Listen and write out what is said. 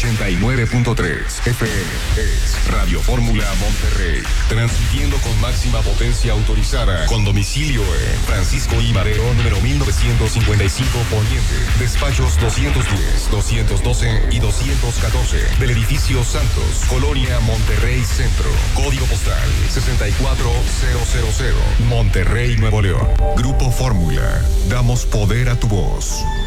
89.3 FM es Radio Fórmula Monterrey, transmitiendo con máxima potencia autorizada, con domicilio en Francisco I. Madero, número 1955 Poniente, despachos 210, 212 y 214, del edificio Santos, Colonia Monterrey Centro, código postal 64000, Monterrey, Nuevo León. Grupo Fórmula, damos poder a tu voz.